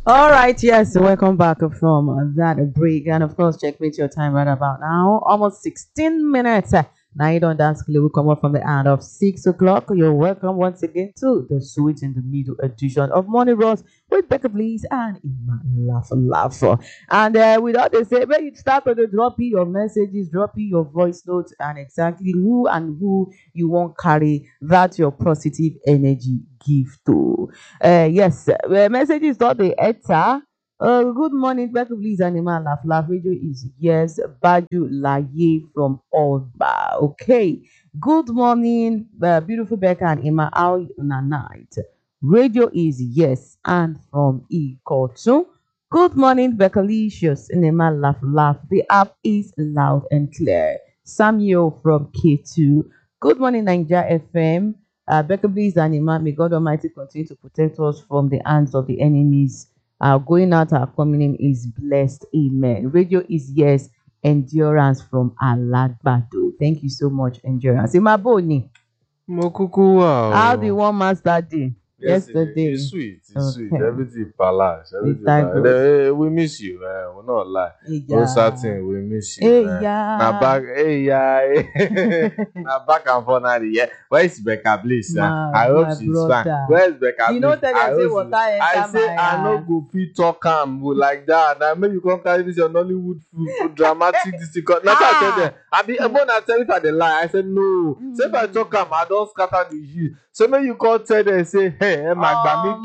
All right, yes, welcome back from that break. And of course, checkmate your time right about now. Almost 16 minutes. Now you don't dance clear. We come up from the end of 6 o'clock. You're welcome once again to the Sweet in the Middle edition of Morning Rose with Becca Please and Ima Laugh. And without the say, when you start with the drop in your messages, drop in your voice notes, and exactly who you won't carry that your positive energy give to. Yes, message is not the enter. Good morning, Becca Please Animal Laugh Radio is yes, Baju Laye from Oba. Okay. Good morning, beautiful Becca and Emma. How na night? Radio is yes, and from Ikotu. Good morning, Becca Licious and Emma Laugh. The app is loud and clear. Samuel from K2. Good morning, Niger FM. Becca Please and Emma, may God Almighty continue to protect us from the hands of the enemies. Our going out, our coming in is blessed. Amen. Radio is yes. Endurance from Alagbado. Thank you so much, Endurance. Imaboni, Mokuku, how do you want master day? Yesterday. It's sweet. It's Okay. sweet. Everything palace. Everything thank palace. We miss you. We're not lie. No certain. We miss you. Hey, Now back. Hey, yeah. Now back and forth now. Yeah. Where is Becca Bliss? I hope she's brother. fine. Where is Becca You know, Bliss? tell them say water I enter say my I no go fit talk am like that. Now maybe you come carry this your Nollywood dramatic this thing. Now I tell them. I be when I tell if I dey lie. I said no. Say if I talk am, I don't scatter the heat. So maybe you call tell them say hey, my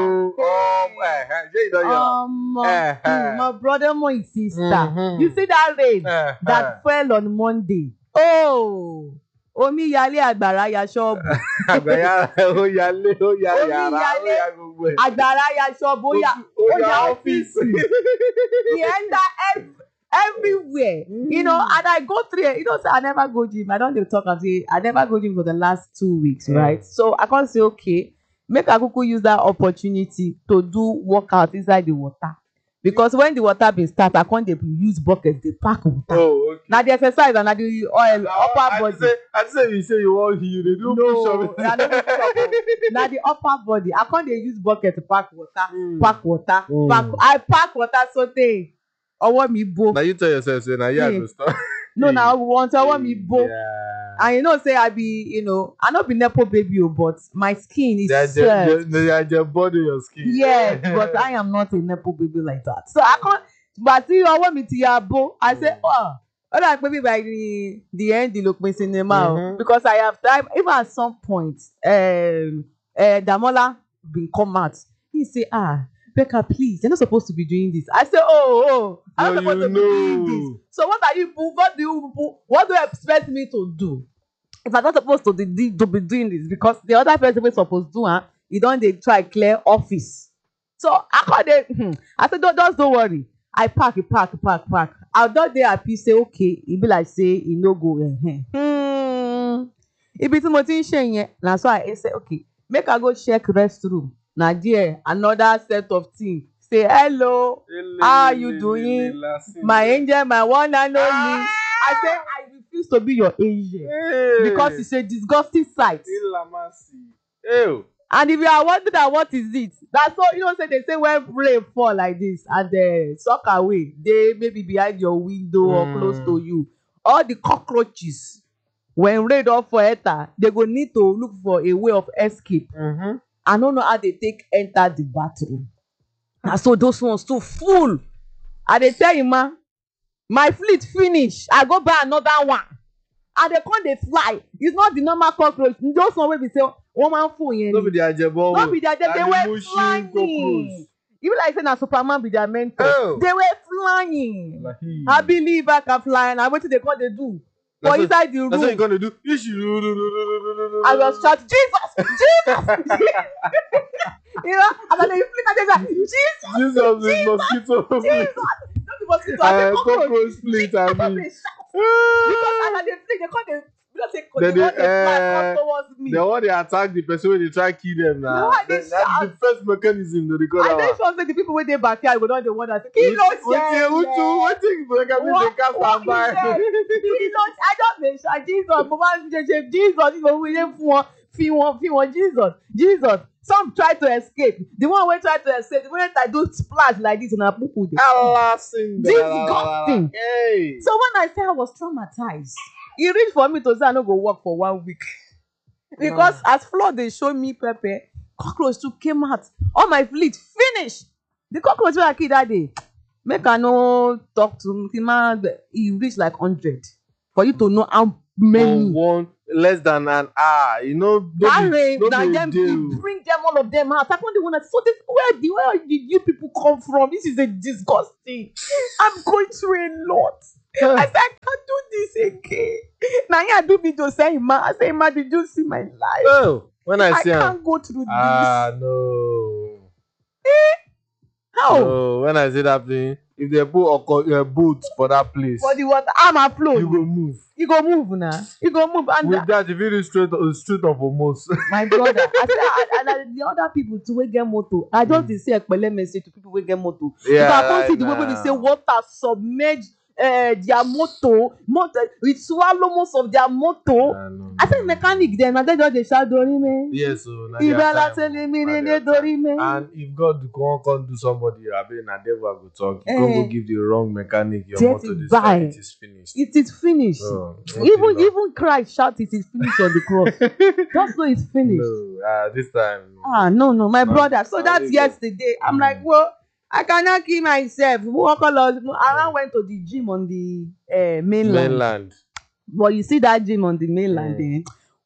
brother, my sister. You see that rain that fell on Monday? Oh, omi yale agbára ya ṣọ́ọ̀bù. Àgbàyà ó yálé ó yá yàrá ó yá gbogbo ẹ̀. Agbára ya ṣọ́ọ̀bù ó yá ọ́fíìsì. He enter everywhere. You know, and I go through it. You know, say I never go gym. I don't dey talk and say I never go gym for the last 2 weeks, right? So I can't say okay, make Akuku use that opportunity to do workout inside the water. Because when the water been start, I can't use buckets, they pack water. Oh, okay. Now the exercise and now the oil upper body. I say you say you want heal, they do push up. Now the upper body. I can't use bucket to pack water. Pack water. I pack water so they ọwọ́ mi bo. Now you tell yourself say now you understand. No, now once ọwọ́ mi bo. And you know, say I be, you know, I not be nepo baby, but my skin is soft. They are your body, your skin. Yes, but I am not a nepo baby like that. So I can't. But see, I want me to yabo. I say, oh, I like maybe by the end, the look me cinema because I have time. Even at some point, Damola been come out. He say, Becca, please, you're not supposed to be doing this. I say, I'm not supposed to be doing this. So what do you expect me to do? If I'm not supposed to be doing this, because the other person is supposed to do, you don't they try clear office. So I said, don't worry. I pack. I'll not there happy say, okay, it be like say, you no go If it's motivation, that's why I say, okay, make I go check restroom. Now there, another set of things. Say hello, how are you doing? My angel, my one and only. I say I refuse to be your angel because it's a disgusting sight. And if you are wondering what is it, that's all you know. They say when rain fall like this and they suck away, they may be behind your window or close to you. All the cockroaches, when rain don't fall, they go need to look for a way of escape. I don't know how they take enter the bathroom. And so those ones too full. And they tell you, man, my fleet finish. I go buy another one. And they come, they fly. It's not the normal cockroach. Those one where we say, woman full. No be the ajebo. No be the ajebo. They were flying. Even like saying a Superman be their mentor. They were flying. I believe I can fly. And I went to the call they do. But inside the room. That's what you're going to do. I was shouting, Jesus! You know, and then they flick and they say, Jesus is mosquito. Jesus! Not the mosquito, I say cockroach split. I mean. Because and they flick, they can't they fly towards me. They want to attack the person when they try to kill them now. No, that's the first mechanism to record. And then she say the people with their backyard will not the one that say, kill us, what thing they can't stand by. I don't mention Jesus, Jesus, Jesus, Jesus, Some try to escape. The one wey try to escape, the moment I do splash like this na pupu dey. Allah sing. Disgusting. Hey. So when I say I was traumatized, e reach for me to say I no go work for 1 week. Because as flood dey show me pepper, cockroach too came out. All my fleet finish. The cockroach wey I kill that day, make I no talk to him, e reach like 100. For you to know how many. One less than an hour, you know. That rain, them bring them all of them out. I can't want to. So this where did you people come from? This is a disgusting. I'm going through a lot. I said I can't do this again. Now I do video saying, "Ma, I say, Ma, did you see my life? Oh, when I see can't go through this. No. How? No, when I say that thing, if they put boat for that place, For the water, I'm afloat. you go move. You go move now. You go move. And With that, if you reach straight of almost. my brother, I said, and the other people too wey get motor. I just say ekpele message to people wey get motor. Yeah, because I can't see the way we say water submerge their motor it swallow most of their motor. No. I said mechanic them, and they just dey shout dorime. Yes, so na If their I time. tell me Na they their dorime. And if God come do somebody, I mean, na devil go talk. You go give the wrong mechanic your Get motor. it This by. time it is finished. It is finished. Oh, Even Christ shout it is finished on the cross. Just know it's finished. No, this time. No, my No, brother. So no, that's leave it. yesterday. I'm like, well, I cannot kill myself. I went to the gym on the mainland. But you see that gym on the mainland, then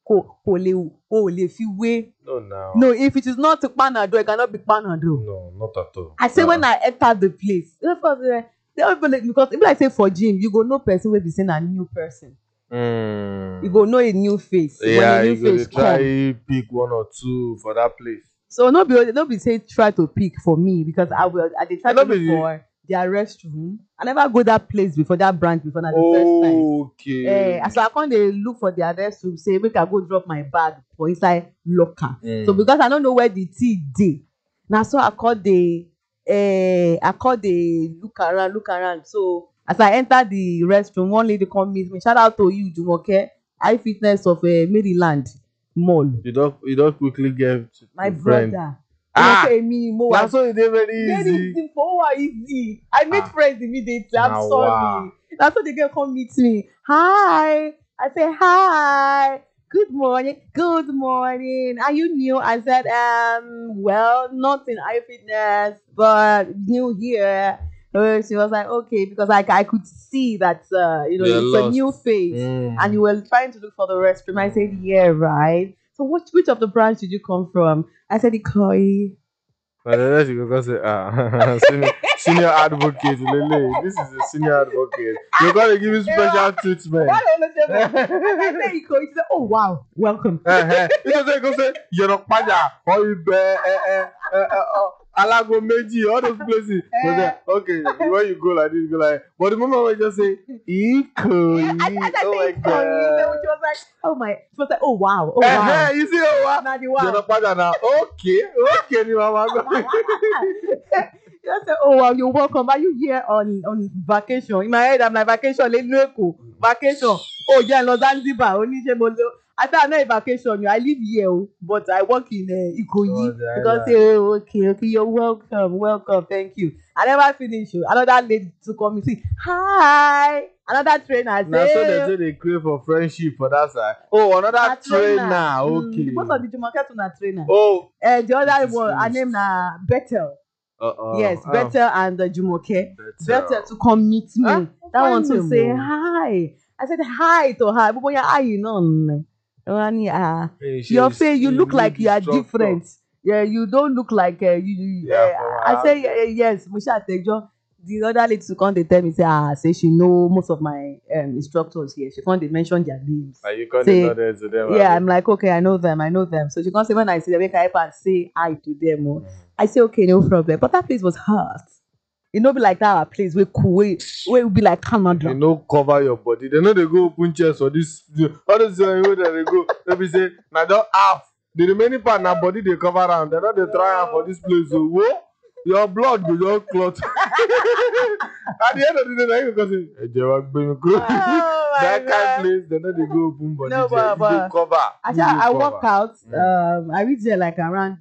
No, if it is not Panado, it cannot be Panado. No, not at all. I say when I entered the place, because if I say for gym, you go know person will be saying a new person. You go know a new face. Yeah, when a you new go face try pick one or two for that place. So nobody say try to pick for me because I did try to look for their restroom. I never go that place before, that branch before, not the first time. Okay. So I can't look for their restroom, say make I go drop my bag for inside locker. So because I don't know where the tea dey. Now so I called the look around. So as I enter the restroom, one lady come meet me. Shout out to you, Jumoke, High Fitness of Maryland Mall. You don't quickly get My friend. brother. That's That's so it is very easy. easy. I made friends immediately. I'm Wow. sorry. That's why the girl come meet me. Hi. I say hi. Good morning. Are you new? I said, well, not in High Fitness, but new here. She was like, okay, because I could see that it's lost. a new face, and you were trying to look for the restroom. I said, yeah, right. So which of the branch did you come from? I said, Ikoyi. But then you go say, senior advocate, Lele. This is a senior advocate. You're gonna give him special treatment. I said, Ikoyi. She said, oh wow, welcome. You say, you're not Panya, or you Alago Meji, all those places. Okay, when you go like this, you go like, but the moment when you just say, Ikoyi, oh my God. She was like, she was like, oh wow. You see, oh wow. Now the You're wow. not Panya now. Okay, ni mama. Just say, oh wow, you're welcome. Are you here on vacation? In my head, I'm like, vacation, vacation. Oh yeah, Los Zanzibar. I said, I'm not a vacation. I live here, but I work in Ikoyi. Because okay, you're welcome, thank you. I never finish. Another lady to come and say, hi. Another trainer Now, so say, they say they crave for friendship for that side. Oh, another trainer. Okay. Most of the Jumoke na trainer. Oh. The other one, her name na Bethel. Yes, Bethel and Jumoke. Bethel to come meet me. That one to say hi. I said hi to her. But how you know? Your face, you look like you are different. Yeah, you don't look like you. I say yes. Musha Tejo. The other lady to come, they tell me say she know most of my instructors here. She come, they mention their names. Are you calling to them? Yeah, I'm like, okay, I know them. So she come say when I see them, make I help and say hi to them. I say okay, no problem. But that place was hard. It no be like that our place. We cool. We be like Canada. They no cover your body. They know they go open chest for this. All those where they go. They be say now don't half. The remaining part now body they cover around. They know they try for this place. So whoa. your blood go just clot. At the end of the day, na you go say, "Ejewa gbe mi kuro." Oh my That kind God. place, they know they go open body. No, there. but- You dey cover. Actually, You dey I cover. walk out. I reach there like around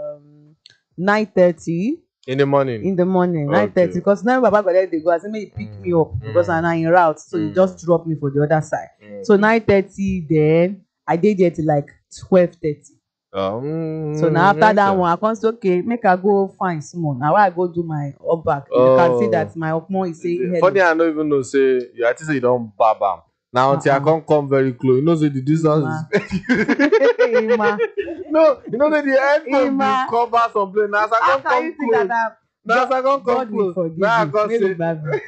9:30 in the morning. in the morning. Okay. 9:30 because now Baba go let they go. I say, make you pick me up because I'm in route. So you just drop me for the other side. So 9:30, then I did there till like 12:30. So now after that one, I come say, okay, make I go find small. Now I go do my up back. You can see that my up more is saying hello. Funny, I don't even know. Say you actually say you don't bab am. Now until I can't come very close, you know, say the distance is. Ima. No, you know that the headphone Ima. will cover some place. Now as I How can't can you come think close. that Now as I can't God come will close. forgive Now I you? can't Maybe say. Bible.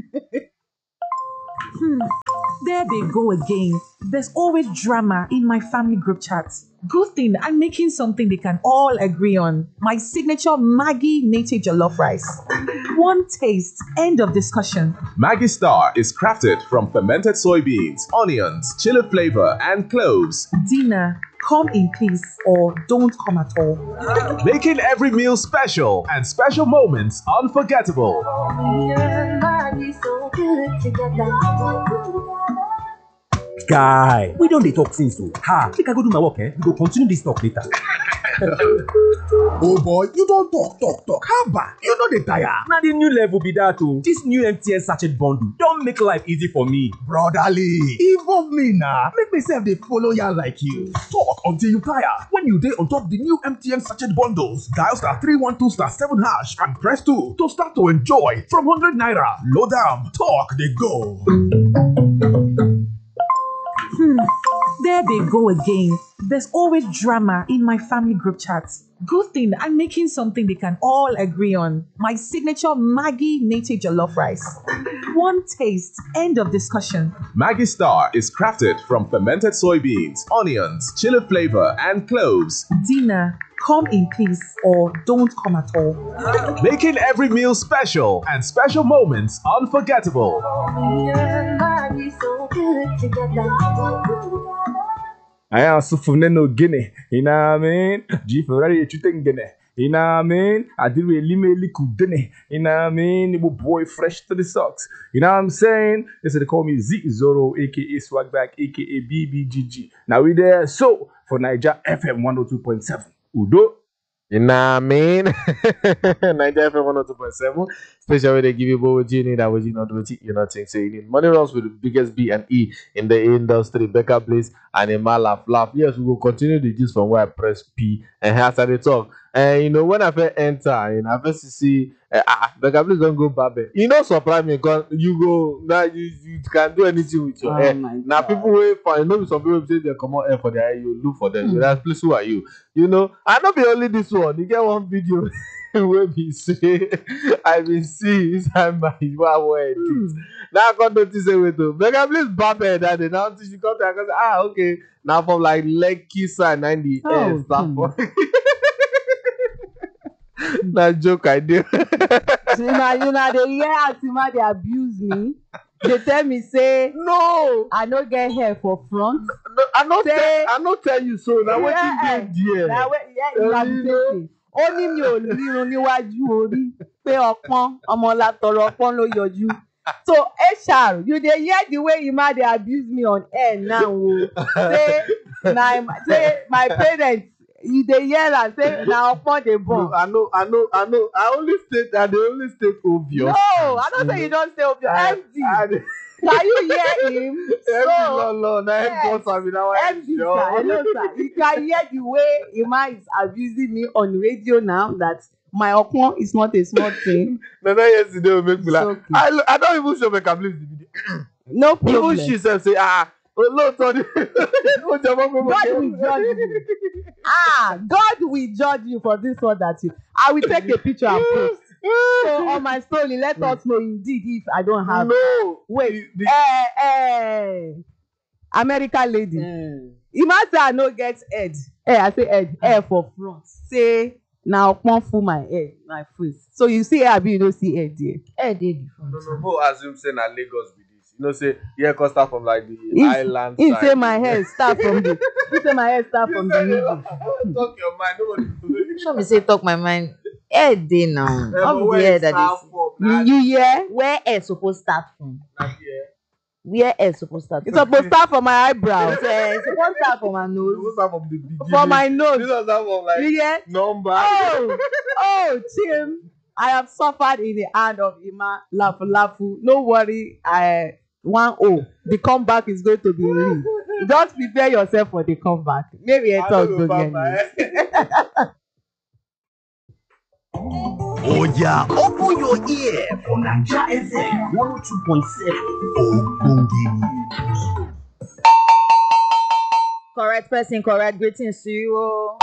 There they go again. There's always drama in my family group chats. Good thing I'm making something they can all agree on. My signature Maggie native jollof rice. One taste, end of discussion. Maggi Star is crafted from fermented soybeans, onions, chili flavor, and cloves, Dinner, come in peace or don't come at all. making every meal special and special moments unforgettable. Guy, we don't dey talk since o. Ha, make I go do my work, We go continue this talk later. Oh boy, you don talk. Haba, you no dey tire. Na the new level be that o. This new MTN sachet bundle don make life easy for me. Brotherly, involve me na. Make me sef dey follow ya like you. Talk until you tire. When you dey on top the new MTN sachet bundles, dial *312*7# and press 2 to start to enjoy from 100 naira. Load am, talk dey go. There they go again. There's always drama in my family group chats. Good thing I'm making something they can all agree on. My signature Maggie native jollof rice. One taste, end of discussion. Maggi Star is crafted from fermented soybeans, onions, chili flavor, and cloves, Dinner, come in peace or don't come at all. making every meal special and special moments unforgettable. I am Sufuneno Guinea, you know what I mean? G Ferrari Chutengene, you know what I mean? I did with Lime Likudene, you know what I mean? It boy fresh to the socks, you know what I'm saying? They say they call me Z Zoro, aka Swagback, aka BBGG. Now we there, so for Niger FM 102.7. Udo. You know what I mean? Nigeria FM 102.7. Special way they give you what you need and what you not do. You not think so you need money runs with the biggest B and E in the industry. Becca Place and Emma laugh. Yes, we will continue the gist from where I press P and here after the talk. And you know when I first enter and I first see Becca Place don't go babe. You know surprise me because you go now you can do anything with your hair. Now people wait for you know some people say they come out hair for their hair, you look for them. You ask please who are you? You know, I not be only this one. You get one video where we say I will see inside my wear this. Now I can't notice it with you. Becca Place babe that day. Now she come to I say, okay. Now from like Lekki side 90 start for that joke I did. So you know they hear Asima they abuse me. They tell me say No, I no get hair for front. no, I not tell you so. Now what Yeah, you did Na there? you have been saying. Ó ní mi ò rírun níwájú orí pé ọpọ́n ọmọ látọrọ ọpọ́n ló yọjú. So HR, you dey hear the way Ima dey abuse me on air now o. Say my parents, you dey hear am say na ọpọ́n dey born. No, I know. I only state that they only state obvious. No, I don't say you don't say obvious. MD, can you hear him? No, Yes. MD sir, hello sir. You can hear the way Ima is abusing me on radio now that my ọpọ́n is not a small thing. No, yesterday we make me It's laugh. okay. I don't even show Becca Place the video. No problem. Even she said say God God will judge you. God will judge you for this one that you. I will take a picture and post. So on my story, let us know indeed if I don't have. No. Wait. American lady. You must say I no get head. I say head. Hair for front. Say now ọpọ́n full my head, my face. So you see hair, you don't see head there. Head dey the front. No, assume say na Lagos be this. You know, say yeah, cause start from like the island He side. say my hair start from the. He say my hair start from the middle. Talk your mind. Nobody. Show me say talk my mind. Eh, they now. Not where that is. You hear? Where air supposed start from? Where air supposed start It's from? supposed to start from my eyebrows. It's supposed start from my nose. Supposed start from the beginning. From my nose. This was start from like You get? number. Oh, Tim. I have suffered in the hand of Ima Lafu. No worry. 1-0. The comeback is going to be real. Just prepare yourself for the comeback. Maybe I talk again. Oh yeah, open your ear for Naija FM 102.7 Ogbonge. Correct person, correct greetings to you.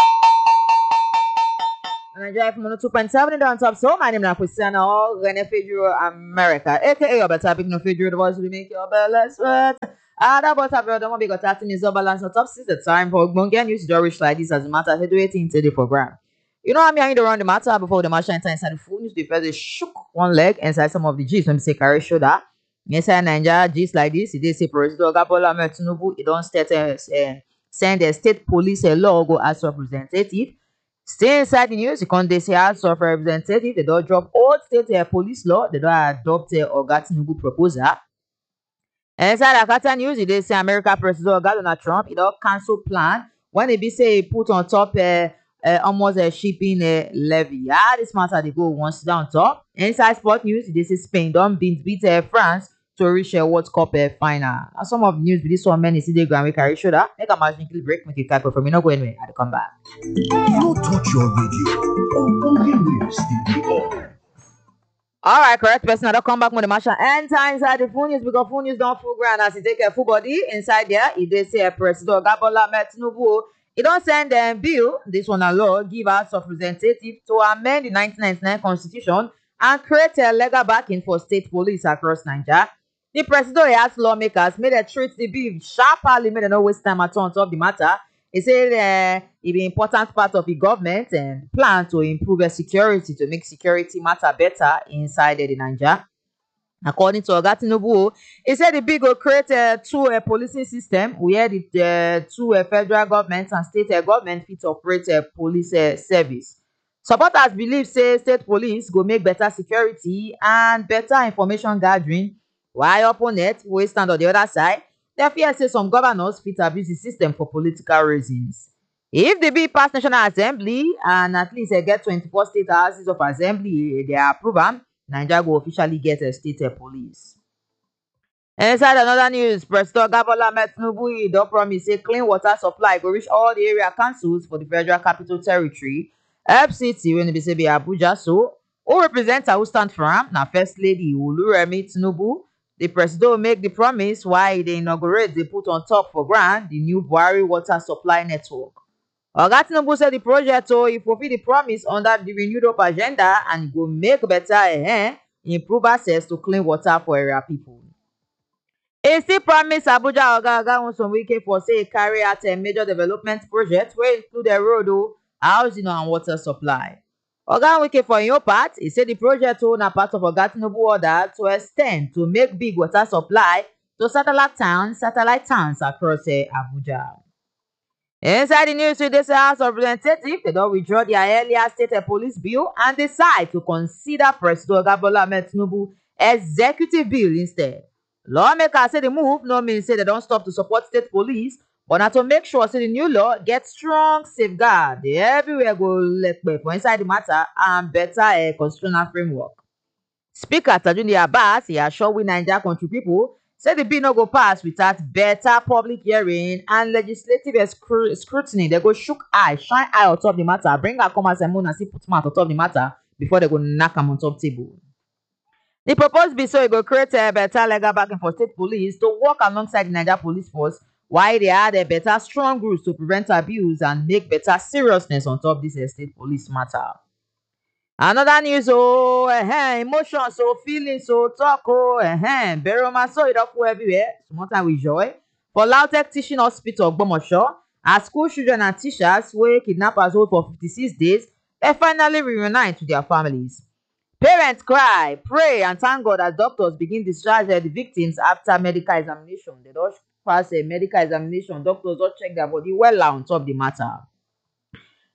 And I drive from 102.7 down top. So my name is Christiana Rene Fedro America, aka your better big no Fedro, the voice will make your bell sweat. That was a brother, one big 30 minutes of balance on top since the time for Ogbonge news to reach like this as a matter of waiting to the program. You know, I'm here to run the matter before the match enter inside the full news. The first they shook one leg inside some of the G's when they say carry shoulder. Inside Nigeria, G's like this, they say President Bola Ahmed Tinubu, he don't send the state police a law go as representative. Stay inside the news, you can't they say as of representative, they don't drop old state police law, they don't adopt Oga Tinubu proposal. And inside Akata news, they say America President Donald Trump, he don't cancel plan when they be say he put on top almost a shipping levy. Yeah, this matter they go once down top. Inside sport news, this is Spain don't beat France to reach a World Cup final. Now some of the news with this one many see the ground we carry shoulder. Make a machine break, make it cut from me. Not go anywhere. I'll come back. No touch your radio. Ogbonge news dey on. Alright, correct person. I don't come back with the machine. Enter inside the full news because full news don't full ground as he take a full body inside there. If they say President Bola Ahmed Tinubu, he don't send them bill, this one a law, give House of Representatives to amend the 1999 Constitution and create a legal backing for state police across Nigeria. The president asked lawmakers made a treat the bill sharply, made no waste time at all on top of the matter. He said it be important part of the government and plan to improve security to make security matter better inside the Nigeria. According to Oga Tinubu, he said the bill will create two policing system where the two federal governments and state government fit operate police service. Supporters believe say state police go make better security and better information gathering, while opponents wey stand on the other side, they fear say some governors fit abuse the system for political reasons. If the bill pass National Assembly and at least get 24 state houses of assembly, they approve am, Nigeria go officially get a state police. Inside another news, President Bola Ahmed Tinubu don promise say clean water supply go reach all the area councils for the Federal Capital Territory, FCT, when they say be Abuja. So, who represents who stand for am? Na First Lady Oluremi Tinubu. The president will make the promise while they inaugurate they put on top for ground the new Buhari water supply network. Oga Tinubu said the project if fulfill the promise under the renewed up agenda and go make better improve access to clean water for area people. He still promise Abuja Oga some weekend for say carry out a major development project wey include a road, housing and water supply. Oga Wike for your part, he said the project na part of Oga Tinubu order to extend to make big water supply to satellite towns across Abuja. Inside the news with this House of Representatives, they don't withdraw their earlier state police bill and decide to consider President Bola Ahmed Tinubu executive bill instead. Lawmakers say the move no mean say they don't stop to support state police, but now to make sure say the new law gets strong safeguard. They everywhere go for inside the matter and better constitutional framework. Speaker Tajuni Abbas, he assured we Nigeria country people, say the bill no go pass without better public hearing and legislative scrutiny. They go shook eye, shine eye on top the matter, bring her come as a moon and see put mouth on top the matter before they go knock them on top table. The proposed bill so it go create a better legal backing for state police to work alongside the Nigeria police force while they add a better strong rules to prevent abuse and make better seriousness on top this state police matter. Another news, emotions, feelings, talk, Beroma, so it up everywhere. Sometimes with joy. For Lautech Teaching Hospital, Ogbomoso, as school children and teachers were kidnappers hold for 56 days, they finally reunite to their families. Parents cry, pray, and thank God as doctors begin discharge the victims after medical examination. They don't pass a medical examination. Doctors don't check their body well on top of the matter.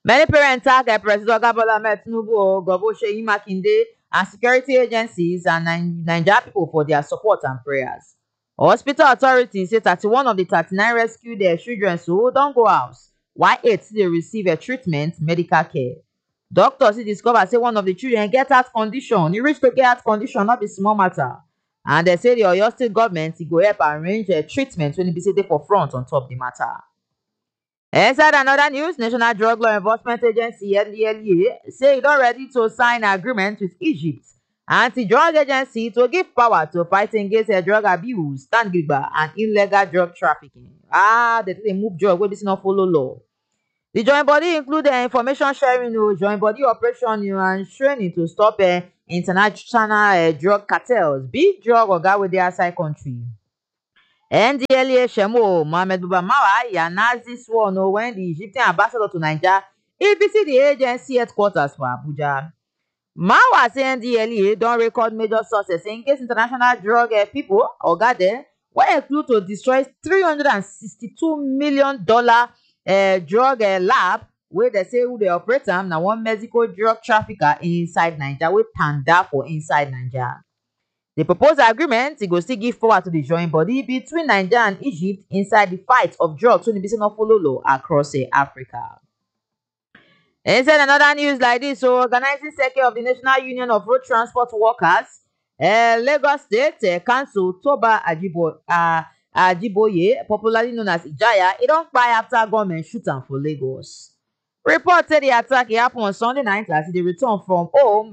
Many parents tag President Bola Ahmed Tinubu, Governor Seyi Makinde, and security agencies and Nigeria people for their support and prayers. Hospital authorities say 31 of the 39 rescued their children so don't go house, while 8 still receive a treatment, medical care. Doctors discover say one of the children get heart condition. He reached to get heart condition, not be small matter. And they say the Oyo State government go help arrange a treatment when it be say they for front on top the matter. Inside another news, National Drug Law Enforcement Agency NDLEA say it don ready to sign agreement with Egypt anti-drug agency to give power to fight against drug abuse, stand-giver, and illegal drug trafficking. They move drug wey this not follow law. The joint body include information sharing, joint body operation and training to stop international drug cartels, big drug oga wey dey outside country. NDLEA Shemo Mohammed Buba Marwa Yanazi sworn when the Egyptian ambassador to Nigeria visit the agency headquarters for Abuja. Marwa say NDLEA don record major success in case international drug people oga there wey include to destroy $362 million drug lab wey they say who they operate am na one Mexico drug trafficker inside Nigeria wey tanda for inside Nigeria. The proposed agreement go still give power to the joint body between Nigeria and Egypt inside the fight of drugs wey be say not follow law across Africa. Inside another news like this, so organizing secretary of the National Union of Road Transport Workers, Lagos State Council Toba Ajiboye, popularly known as Ijaya, it don't buy after government shoot am for Lagos. Report say the attack happened on Sunday night as they return home from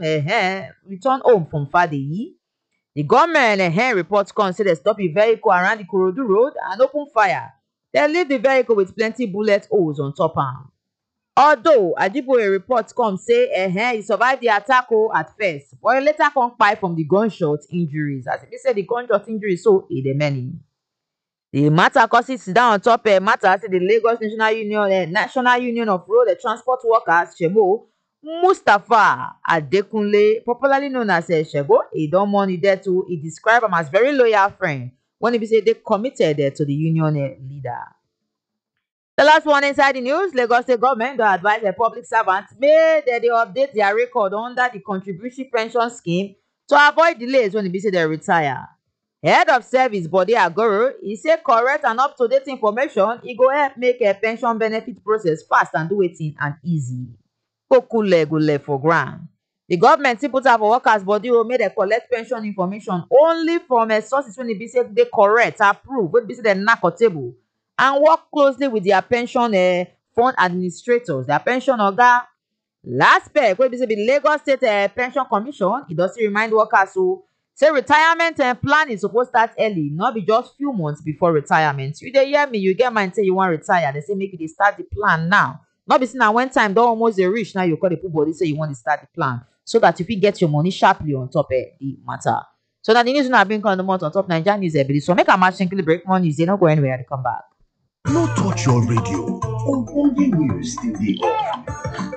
Fadeyi. The government reports come say they stop a vehicle around the Ikorodu Road and open fire. They leave the vehicle with plenty bullet holes on top am. Although Ajiboye reports come say he survived the attack at first, but he later come kpai from the gunshot injuries. As they say the gunshot injuries so dey many. The matter causes down on top matter say the Lagos National Union of Road Transport Workers Shemo Mustapha Adekunle, popularly known as Shego, he don mourn death too. He described him as very loyal friend when he say they committed to the union leader. The last one inside the news, Lagos State government don advise the public servants may they update their record under the contributory pension scheme to avoid delays when they they retire. Head of service Bode Agoro, he say correct and up-to-date information, he go help make a pension benefit process fast and do it and easy. Go for ground. The government still put out for workers body will make they collect pension information only from sources when they say they correct, approve, when they say they knack or table, and work closely with their pension fund administrators, their pension oga. Last peg, when they say the Lagos State Pension Commission, it does remind workers who say retirement plan is supposed to start early, not be just few months before retirement. You dey hear me, you get mind say you want to retire, they say make you start the plan now. Not be now when time don't almost reach, now you call the poor body say you want to start the plan so that if you get your money sharply on top the matter. So that the news not being on the month on top Nigerian news ability. So make a match simply break more news, they don't go anywhere to come back. No touch your radio. Only news still dey on.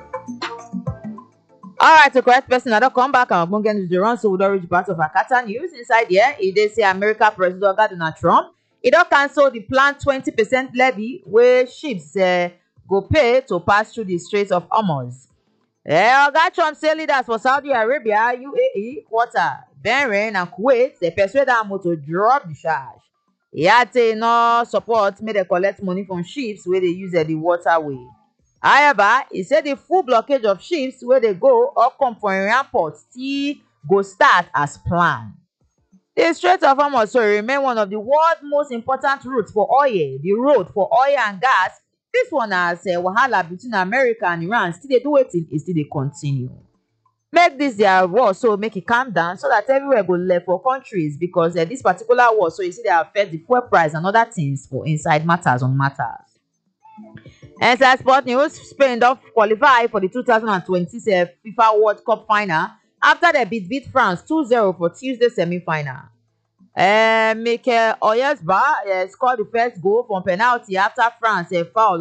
Alright, so correct person, I don't come back and I'm going to run so we don't reach part of Akata news inside here. It they say America President Donald Trump, he don't cancel the planned 20% levy where ships go pay to pass through the Straits of Hormuz. Oga Trump say leaders for Saudi Arabia, UAE, Qatar, Bahrain, and Kuwait they persuade them to drop the charge. He had to no support may they collect money from ships where they use the waterway. However, he said the full blockage of ships where they go or come from Iran ports still go start as planned. The Strait of Hormuz remain one of the world's most important routes for oil. The road for oil and gas. This one has wahala between America and Iran. Still they do waiting, it still they continue. Make this their war so make it calm down so that everywhere go left for countries because this particular war so you see they affect the fuel price and other things for inside matters on matters. Inside sport news, Spain don't qualify for the 2020 FIFA World Cup final after they beat France 2-0 for Tuesday semi-final. Mikel Oyarzabal scored the first goal from penalty after France foul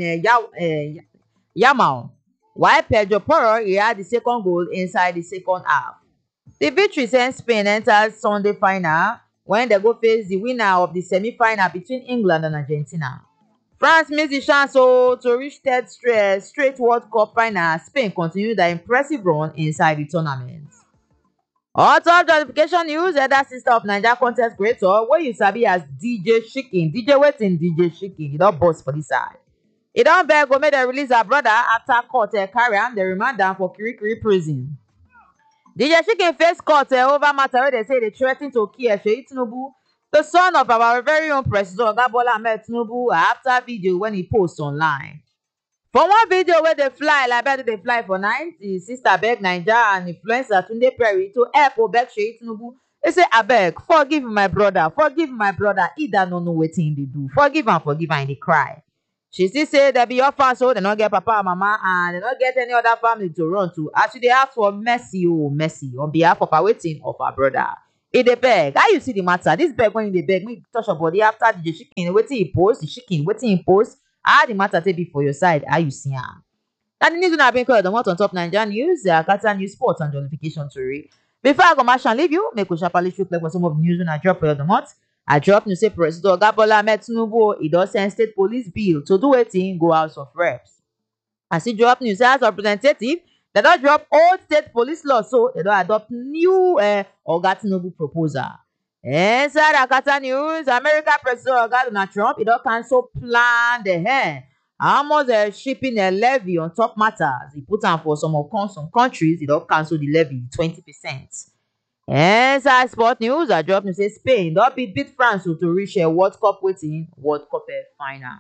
Yamal, while Pedro Porro had the second goal inside the second half. The victory sent Spain enters Sunday final when they go face the winner of the semi-final between England and Argentina. France musicians to reach third straight World Cup final. Spain continue their impressive run inside the tournament. On top jollification news, elder sister of Naija contest creator wey you sabi as DJ Shikin. DJ wetin DJ Shikin, he don burst for this side. He don beg go make dem release her brother after court carry am, dem remand am for Kirikiri prison. DJ Shikin face court over matter wey dey say dey threa ten to kill Seyi Tinubu, the son of our very own President Oga Bola Ahmed Tinubu, after video when he post online. For one video where they fly, like better they fly for night, the sister beg Naija and influencer Tunde Perry to help beg Seyi Tinubu. They say, abeg, forgive my brother, he da no know wetin they do. Forgive am, and they cry. She still say they be orphans, so they not get papa and mama, and they not get any other family to run to. Actually, they ask for mercy, on behalf of our waiting of our brother. If they beg, how you see the matter? This beg when they beg, me touch your body after the Shikin, waiting he post, the Shikin, waiting he post. How the matter take be for your side? How you see am? Now the news we have been called on top Nigerian news, Akata News Sports and Jollification Story. Before I go match and leave you, make we sharply shoot like for some of the news when I drop for the month. I drop news say President Oga Bola Ahmed Tinubu, he does send state police bill to do wetin go House of Reps. As he drop news as representative, they don't drop old state police law, so they don't adopt new Oga Tinubu proposal. Inside Akata News, America President Oga Donald Trump, he don't cancel plan the almost shipping a levy on top matters. He put on for some countries, he don't cancel the levy 20%. Inside Sport News, I drop news say Spain don't beat France to reach a World Cup World Cup final.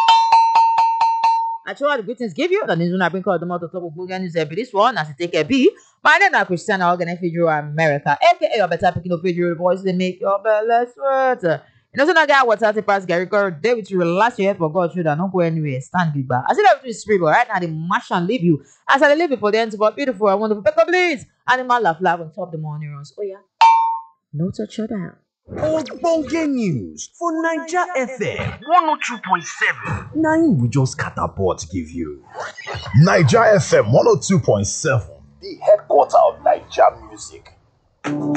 I try all the greetings give you. The news when I bring called them out to top of Google News every this one as it take a B. My name is Christiana Organ Federal America, aka your better picking of Federal voice they make your belly sweat. You know, so now guy what's out the past Gary Girl, they with you relax your head for God should not go anywhere. Stand with back. I see that with scribble right now. The mash and leave you. As I leave you for the end of a beautiful and wonderful pick up please. Animal laugh on top the morning runs. Oh yeah. No touch your down. Ogbonge news for Naija FM 102.7. Na im we just catapult give you. Naija FM 102.7, the headquarter of Naija music.